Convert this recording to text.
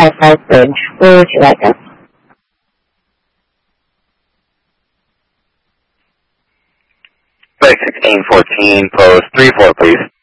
South Bridge. Where would you like us? Flight 1614, post 34, please.